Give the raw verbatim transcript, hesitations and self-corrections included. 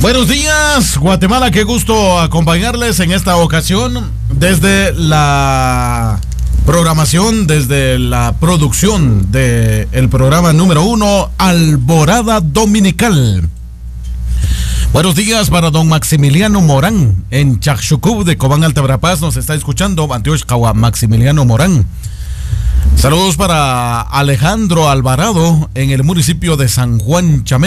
Buenos días, Guatemala, qué gusto acompañarles en esta ocasión desde la programación, desde la producción del programa número uno, Alborada Dominical. Buenos días para don Maximiliano Morán en Chaxucub de Cobán, Alta Verapaz, nos está escuchando, Antioch Caua, Maximiliano Morán. Saludos para Alejandro Alvarado en el municipio de San Juan Chamel.